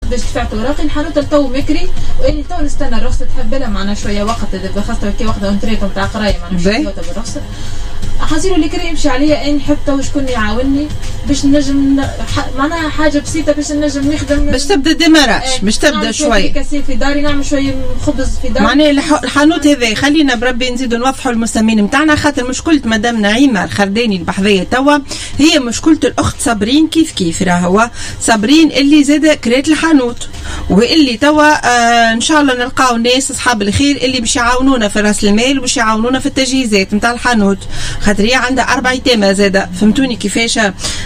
باش دفعت اوراقي الحانوت تو مكري، واني تو نستنى الرخصه تحب لها معنا شويه وقت، اذا خاصه كي واخده اونتريت نتاع قرايه معنا شويه بالرخصه. حزيرو اللي كريم يمشي عليا اني حتى تو شكون يعاونني باش نجم معناها حاجه بسيطه باش نجم نخدم، باش تبدا ديماراج، باش تبدا شويه كاسين في داري، نعمل شويه خبز في داري. معناها الحانوت هذا خلينا بربي نزيدوا نوضحوا المستمعين نتاعنا، خاطر مشكله مدام نعيمه الخرداني البحذيه توا هي مشكله الاخت صابرين كيف راهو صابرين اللي زاد كريت الحانوت، واللي توا ان شاء الله نلقاو ناس اصحاب الخير اللي باش يعاونونا في راس المال وباش يعاونونا في التجهيزات نتاع الحانوت، خاطر هي عندها 4 ايتام زاده. فهمتوني كيفاش؟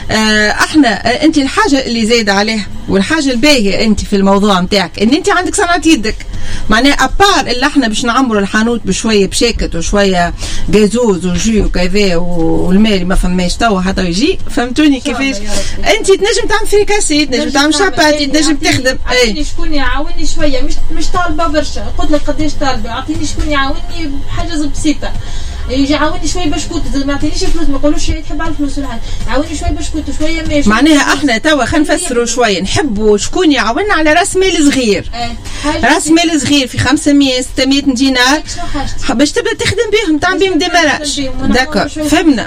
احنا انت الحاجه اللي زايده عليها والحاجه الباهيه انت في الموضوع نتاعك ان انت عندك صنعه يدك، معناها ابار اللي احنا باش نعمروا الحانوت بشويه بشاكت وشويه جازوز وجي وكذا والمال ما فماش توا حتى يجي. فهمتوني كيفاش؟ انت تنجم تعمل فريكاسي، تنجم تعمل شاباتي، تنجم تخدم. اعطيني شكون يعاوني شويه، مش طالبه برشا، قلت لك قداش طالبه، اعطيني شكون يعاوني بحاجه بسيطه، يجي يعاوني شويه بشكوت، ما يعطينيش فلوس، ما يقولوش تحب على الفلوس ولا حاجه، يعاوني شويه بشكوت وشويه ماشي. معناها احنا توا خلينا نفسروا شويه، نحبوا شكون يعاوننا على راس مال صغير، راس مال صغير في 500 600 دينار باش تبدا تخدم بهم، تعمل بهم ديماراج. داكور فهمنا،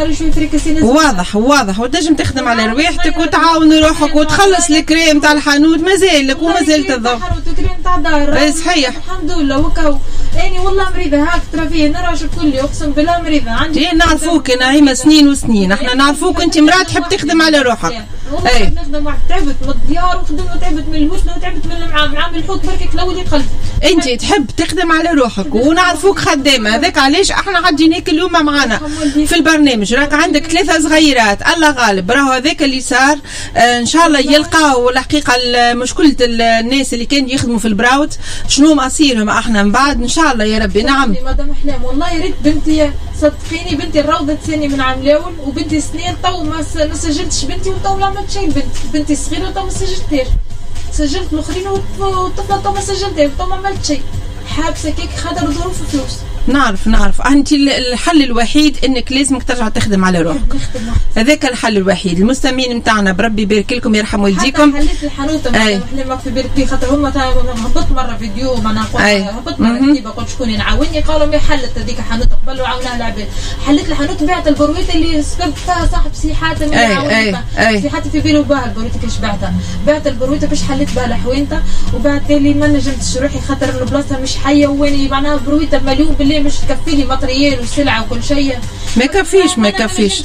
واضح وتنجم تخدم على رواحتك وتعاون روحك وتخلص الكريم تاع الحانوت مازال لك ومازال تضرب الكريم تاع دار. صحيح الحمد لله وكاو اني والله مريضه هاك ترى فيه نراش كل اقسم بالله مريضه عندي. نعرفوك نعيمه سنين وسنين، احنا نعرفوك انت مراه تحب تخدم على روحك. والله نخدم واحد تعبت من الديار وخدمت وتعبت من المشنه وتعبت من معامل الحوت بركك الاول يقلب. انت تحب تخدم على روحك ونعرفوك خدامه، هذاك علاش احنا عديناك اليوم معنا في البرنامج. راك عندك 3 صغيرات الله غالب، راهو هذاك اللي صار ان شاء الله يلقاو الحقيقه مشكله الناس اللي كانوا يخدموا في البراوت شنو مصيرهم احنا من بعد ان شاء الله يا ربي. نعم مدام احلام والله يا ريت بنتي صدقيني، بنتي الروضه ثاني من عام الاول وبنتي سنين تو ما سجلتش بنتي وتو ما عملت شيء. بنتي صغيره تو ما سجلتهاش، سجلت الاخرين والطفله تو ما سجلتها تو ما عملت شيء، حابسه كيك خاطر ظروف فلوس. نعرف انت الحل الوحيد انك لازمك ترجع تخدم على روحك، هذاك الحل الوحيد. المستمعين نتاعنا بربي يبارك لكم يرحم والديكم. حتى حليت الحانوت ما في بالي خاطر هما هبطت مره فيديو ما هبطت مره كتيبه قلت شكون يعاوني، قالوا ما حلت هذيك حانوت قبل وعاونها العباد. حليت الحانوت بعت البرويته اللي سبب فيها صاحب سي حاتم سي حاتم في بينه وباها البرويته كاش بعتها، بعت البرويته باش حليت بها لحوينتها وبعد لي ما نجمتش روحي خاطر البلاصه مش حيه ويني معناها برويته مليون بالله مش تكفي لي ماتريال وسلعه وكل شيء، ما تكفيش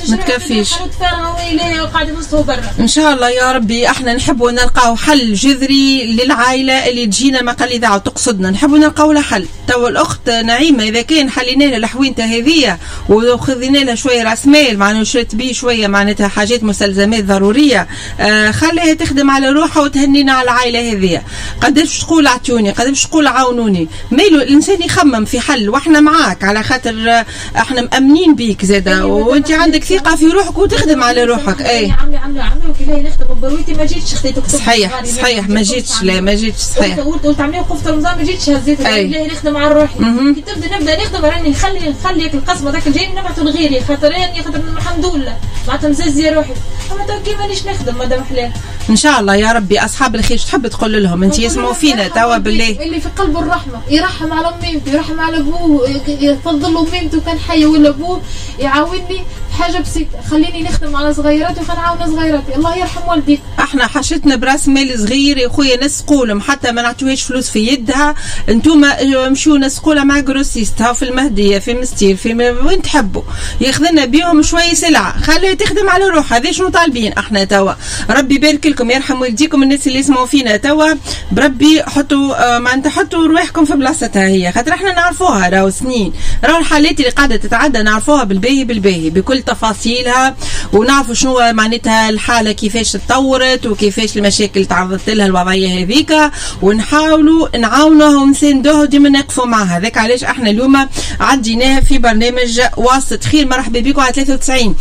ان شاء الله يا ربي. احنا نحبوا نلقاو حل جذري للعائله اللي تجينا مقال اذاعه تقصدنا، نحبوا نلقاو لها حل. تو الاخت نعيمه اذا كان حلينا لها الحوينته هذيا وخذينا لها شويه راس مال معناها شريت بيه شويه معناتها حاجات مستلزمات ضروريه، خليها تخدم على روحها وتهنينا على العائله هذيا. قداش تقول اعطوني، قداش تقول عاونوني، ميلو الانسان يخمم في حل واحنا معاك على خاطر احنا مأمنين بيك زاده وانت عندك ثقه في روحك وتخدم على روحك. اي عمي وكيفاه نخدم برويتي ما جيتش خديتك صحيح ما جيتش لا ما جيتش صحيح قلت عمليه وقفت رمضان ما جيتش هزيت بالله نخدم على روحي. كي نبدا نخدم راني نخلي القسم هذاك الجاي نبعثه لغيري خاطر الحمد لله معناتها مزازيه روحي. اما تو كي مانيش نخدم مدام حلال ان شاء الله يا ربي. اصحاب الخير تحب تقول لهم انت يسمعوا فينا توا بالله اللي في قلبه الرحمه يرحم على اميمته يرحم على ابوه يفضل اميمته كان حي ولا ابوه يعاونني حاجه بسيطه خليني نخدم على صغيراتي وخنعاون صغيراتي الله يرحم والديك. احنا حشتنا براس مال صغير يا خويا نسقولهم حتى ما نعطيوهاش فلوس في يدها، انتوما مشوا نسقولها مع جروسيست ها في المهديه في مستير في وين تحبوا ياخذنا بيهم شويه سلعه خليها تخدم على روحها. هذا شنو طالبين احنا توا. ربي يبارك لكم يرحم والديكم الناس اللي يسمعوا فينا توا بربي حطوا معناتها حطوا رواحكم في بلاصتها هي خاطر احنا نعرفوها راهو سنين راهو الحالات اللي قاعده تتعدى نعرفوها بالباهي بكل تفاصيلها ونعرفوا شنو معناتها الحاله كيفاش تطورت وكيفاش المشاكل تعرضت لها الوضعيه هذيك ونحاولوا نعاونوها ونساندوها ديما نقفوا معها. هذاك علاش احنا اليوم عديناها في برنامج واسطة خير. مرحبا بكم على 93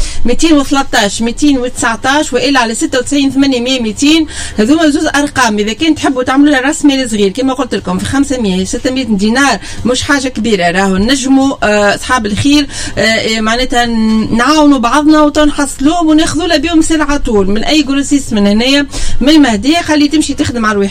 213 219 والا على 96 800 200. هذوما زوز ارقام اذا كان تحبوا تعملوا لها راس مال صغير كما قلت لكم في 500 600 دينار مش حاجه كبيره راهو نجموا اصحاب الخير معناتها نعاونوا بعضنا وتنحصلوهم وناخذوا لها بهم سلعه طول من اي جروسيست من هنايا من المهديه خلي تمشي تخدم على